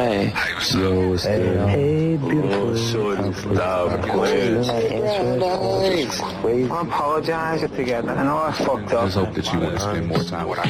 Hey. Yo, what's good? Hey, beautiful. Stop playing. I apologize together. I know I fucked up. I just hope that you want to spend more time with